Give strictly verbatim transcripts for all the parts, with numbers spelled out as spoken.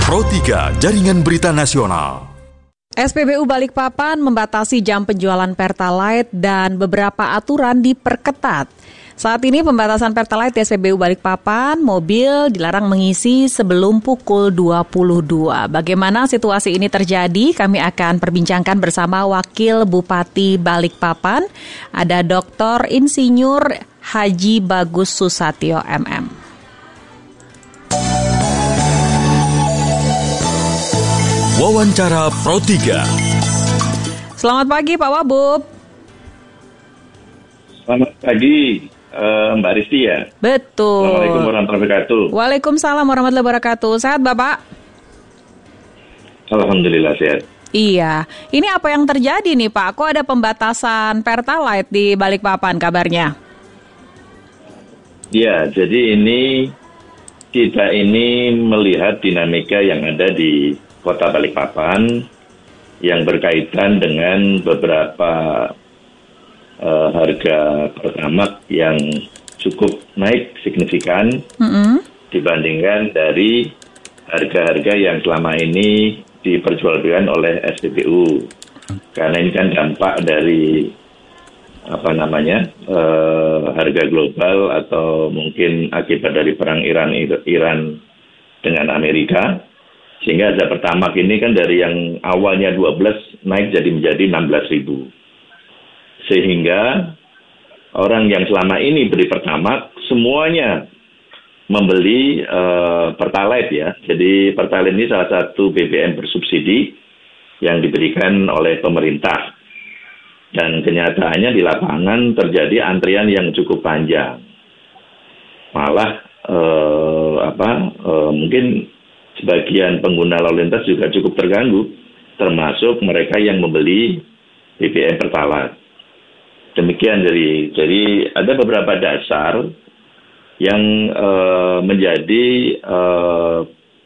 Pro tiga, Jaringan Berita Nasional. S P B U Balikpapan membatasi jam penjualan Pertalite dan beberapa aturan diperketat. Saat ini pembatasan Pertalite di S P B U Balikpapan, mobil dilarang mengisi sebelum pukul dua puluh dua. Bagaimana situasi ini terjadi? Kami akan perbincangkan bersama Wakil Bupati Balikpapan, ada Doktor Insinyur Haji Bagus Susatyo M M. Wawancara Pro tiga. Selamat pagi Pak Wabub. Selamat pagi uh, Mbak Risti ya. Betul. Assalamualaikum warahmatullahi wabarakatuh. Waalaikumsalam warahmatullahi wabarakatuh. Sehat Bapak? Alhamdulillah sehat. Iya. Ini apa yang terjadi nih Pak? Kok ada pembatasan Pertalite di Balikpapan kabarnya? Ya, jadi ini kita ini melihat dinamika yang ada di Kota Balikpapan yang berkaitan dengan beberapa uh, harga Pertamax yang cukup naik signifikan mm-hmm. dibandingkan dari harga-harga yang selama ini diperjualbelikan oleh S P B U. Karena ini kan dampak dari apa namanya uh, harga global atau mungkin akibat dari perang Iran Iran dengan Amerika. Sehingga harga Pertamax ini kan dari yang awalnya dua belas naik jadi menjadi enam belas ribu. Sehingga orang yang selama ini beli Pertamax semuanya membeli uh, Pertalite ya. Jadi Pertalite ini salah satu B B M bersubsidi yang diberikan oleh pemerintah. Dan kenyataannya di lapangan terjadi antrian yang cukup panjang. Malah uh, apa uh, mungkin sebagian pengguna lalu lintas juga cukup terganggu, termasuk mereka yang membeli B B M Pertalite. Demikian dari, jadi ada beberapa dasar yang uh, menjadi uh,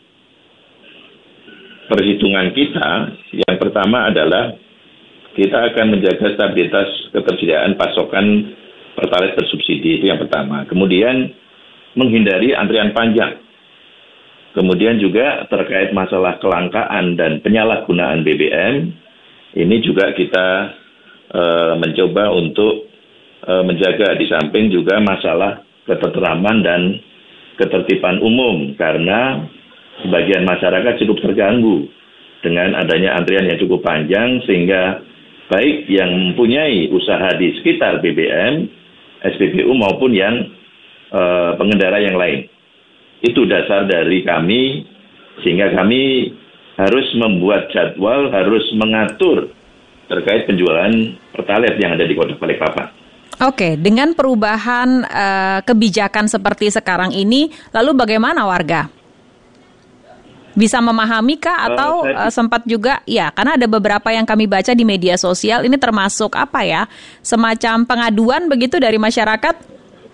perhitungan kita. Yang pertama adalah kita akan menjaga stabilitas ketersediaan pasokan Pertalite bersubsidi, itu yang pertama. Kemudian menghindari antrian panjang. Kemudian juga terkait masalah kelangkaan dan penyalahgunaan B B M, ini juga kita e, mencoba untuk e, menjaga di samping juga masalah ketentraman dan ketertiban umum, karena sebagian masyarakat cukup terganggu dengan adanya antrian yang cukup panjang, sehingga baik yang mempunyai usaha di sekitar B B M, S P B U maupun yang e, pengendara yang lain. Itu dasar dari kami, sehingga kami harus membuat jadwal, harus mengatur terkait penjualan Pertalite yang ada di Kota Balikpapan. Oke, dengan perubahan uh, kebijakan seperti sekarang ini, lalu bagaimana warga? Bisa memahami kah atau uh, saya... uh, sempat juga, ya karena ada beberapa yang kami baca di media sosial, ini termasuk apa ya, semacam pengaduan begitu dari masyarakat?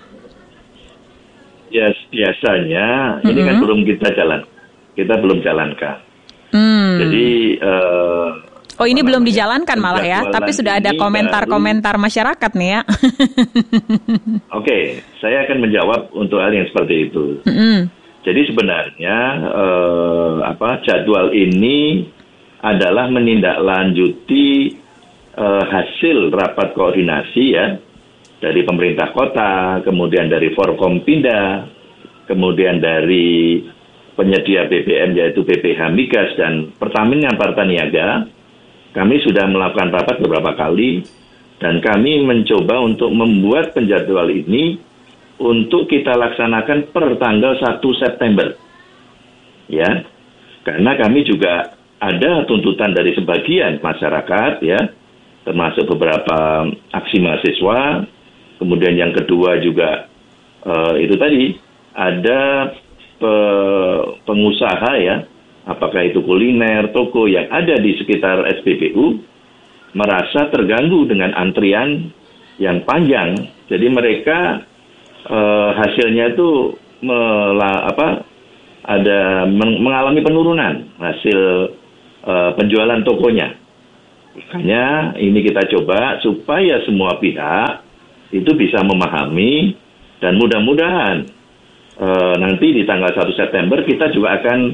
Ya, biasanya mm-hmm. ini kan belum kita jalan, kita belum jalankan. Mm. Jadi, uh, oh ini belum dijalankan malah ya, tapi sudah ada komentar-komentar baru... masyarakat nih ya. Oke, okay, saya akan menjawab untuk hal yang seperti itu. Mm-hmm. Jadi sebenarnya uh, apa jadwal ini adalah menindaklanjuti uh, hasil rapat koordinasi ya. Dari pemerintah kota, kemudian dari Forkompinda, kemudian dari penyedia B B M yaitu B P H Migas dan Pertamina Partaniaga. Kami sudah melakukan rapat beberapa kali dan kami mencoba untuk membuat penjadwal ini untuk kita laksanakan per tanggal satu September. Ya. Karena kami juga ada tuntutan dari sebagian masyarakat ya, termasuk beberapa aksi mahasiswa. Kemudian yang kedua juga uh, itu tadi ada pe, pengusaha ya, apakah itu kuliner, toko yang ada di sekitar S P B U merasa terganggu dengan antrian yang panjang. Jadi mereka uh, hasilnya itu mela, apa, ada men, mengalami penurunan hasil uh, penjualan tokonya. Makanya ini kita coba supaya semua pihak itu bisa memahami dan mudah-mudahan e, nanti di tanggal satu September kita juga akan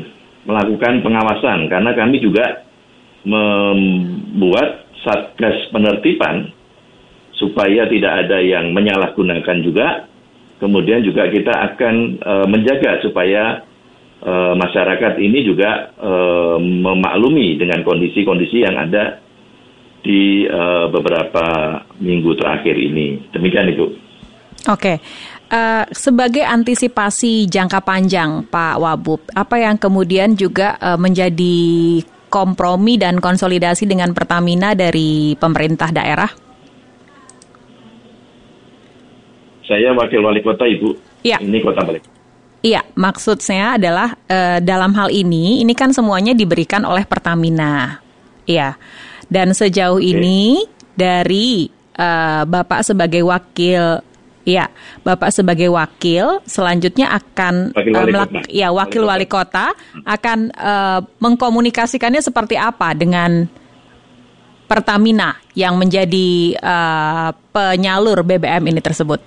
melakukan pengawasan karena kami juga membuat satgas penertiban supaya tidak ada yang menyalahgunakan juga. Kemudian juga kita akan uh, menjaga supaya uh, masyarakat ini juga uh, memaklumi dengan kondisi-kondisi yang ada di uh, beberapa minggu terakhir ini. Demikian, Ibu. Oke. Uh, sebagai antisipasi jangka panjang, Pak Wabub, apa yang kemudian juga uh, menjadi kompromi dan konsolidasi dengan Pertamina dari pemerintah daerah? Saya wakil wali kota, Ibu. Ya. Ini Kota Balikpapan. Iya, maksud saya adalah e, dalam hal ini, ini kan semuanya diberikan oleh Pertamina. Iya. Dan sejauh okay. ini dari e, Bapak sebagai wakil, ya, Bapak sebagai wakil selanjutnya akan wakil wali melak- kota. ya wakil wali kota akan e, mengkomunikasikannya seperti apa dengan Pertamina yang menjadi e, penyalur B B M ini tersebut.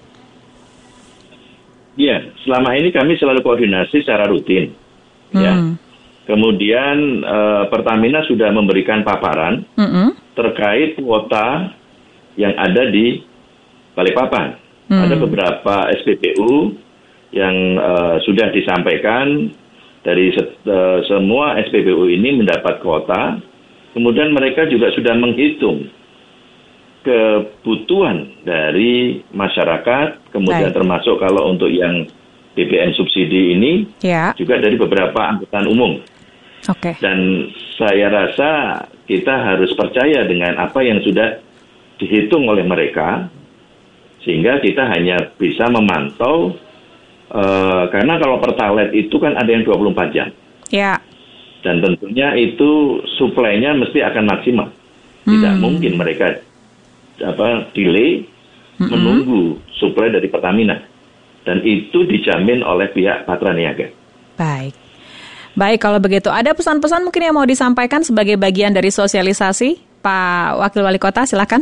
Ya, selama ini kami selalu koordinasi secara rutin. Hmm. Ya. Kemudian uh, Pertamina sudah memberikan paparan hmm. terkait kuota yang ada di Balikpapan. Hmm. Ada beberapa S P B U yang uh, sudah disampaikan dari se- uh, semua S P B U ini mendapat kuota. Kemudian mereka juga sudah menghitung kebutuhan dari masyarakat, kemudian Baik. termasuk kalau untuk yang B B M subsidi ini, ya. juga dari beberapa angkutan umum. Okay. Dan saya rasa kita harus percaya dengan apa yang sudah dihitung oleh mereka, sehingga kita hanya bisa memantau, uh, karena kalau Pertalite itu kan ada yang dua puluh empat jam. Ya. Dan tentunya itu suplainya mesti akan maksimal. Tidak hmm. mungkin mereka apa delay mm-hmm. menunggu suplai dari Pertamina, dan itu dijamin oleh pihak Patra Niaga. Baik, baik kalau begitu ada pesan-pesan mungkin yang mau disampaikan sebagai bagian dari sosialisasi, Pak Wakil Wali Kota, silakan.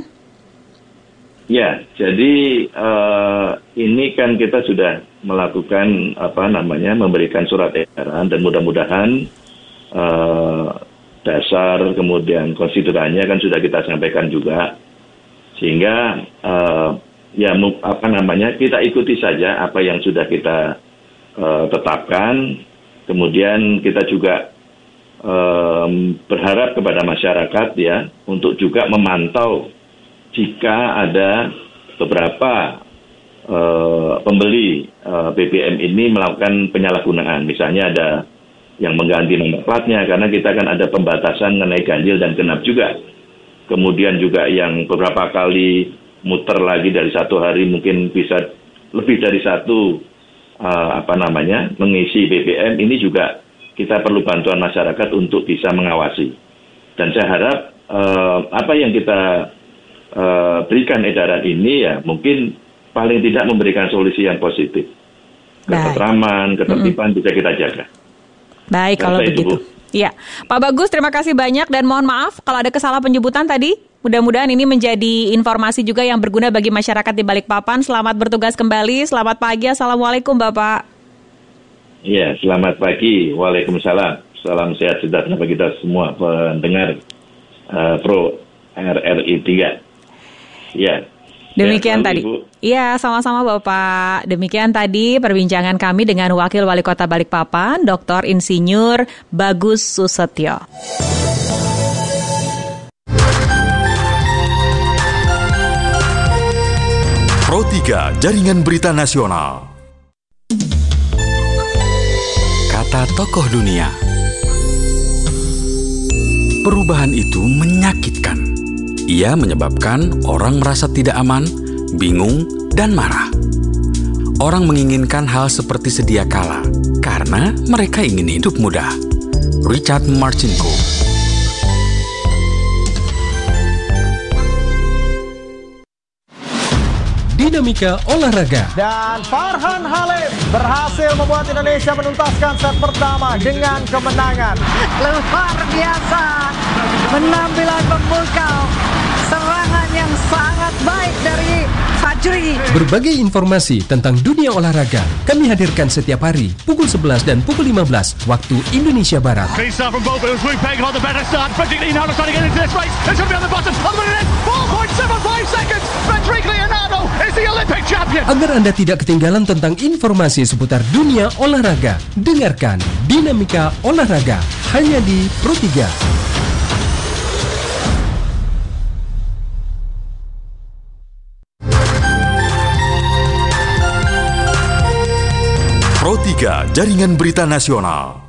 Ya, jadi uh, ini kan kita sudah melakukan apa namanya memberikan surat edaran dan mudah-mudahan uh, dasar kemudian konstitusinya kan sudah kita sampaikan juga. Sehingga uh, ya apa namanya kita ikuti saja apa yang sudah kita uh, tetapkan. Kemudian kita juga um, berharap kepada masyarakat ya untuk juga memantau jika ada beberapa uh, pembeli uh, B B M ini melakukan penyalahgunaan. Misalnya ada yang mengganti nomor platnya karena kita kan ada pembatasan mengenai ganjil dan genap juga. Kemudian juga yang beberapa kali muter lagi dari satu hari mungkin bisa lebih dari satu uh, apa namanya mengisi B B M, ini juga kita perlu bantuan masyarakat untuk bisa mengawasi. Dan saya harap uh, apa yang kita uh, berikan edaran ini ya mungkin paling tidak memberikan solusi yang positif. Ketentraman, ketertiban mm-hmm. bisa kita jaga. Baik, dan kalau begitu. Itu, Iya, Pak Bagus, terima kasih banyak dan mohon maaf kalau ada kesalah penyebutan tadi. Mudah-mudahan ini menjadi informasi juga yang berguna bagi masyarakat di Balikpapan. Selamat bertugas kembali, selamat pagi, Assalamualaikum Bapak. Iya, selamat pagi, Waalaikumsalam. Salam sehat sejahtera bagi kita semua pendengar uh, Pro R R I tiga. Iya. Demikian ya, tadi. Iya, sama-sama Bapak. Demikian tadi perbincangan kami dengan Wakil Wali Kota Balikpapan, Doktor Insinyur Bagus Susetyo. Pro tiga Jaringan Berita Nasional. Kata tokoh dunia. Perubahan itu menyakitkan. Ia menyebabkan orang merasa tidak aman, bingung, dan marah. Orang menginginkan hal seperti sedia kala, karena mereka ingin hidup mudah. Richard Marcinko. Dinamika olahraga. Dan Farhan Halim berhasil membuat Indonesia menuntaskan set pertama dengan kemenangan. Luar biasa, penampilan memukau, serangan yang sangat baik dari Fajar Fajri. Berbagai informasi tentang dunia olahraga kami hadirkan setiap hari pukul sebelas dan pukul lima belas waktu Indonesia Barat. Clean start from both. It was Wu Peng on the better start. Frederick Leonardo trying to get into this race. It's going to be on the bottom. On the minute, four point seven five seconds. Frederick Leonardo is the Olympic champion. Agar Anda tidak ketinggalan tentang informasi seputar dunia olahraga, dengarkan Dinamika Olahraga hanya di Pro tiga. Pro tiga, Jaringan Berita Nasional.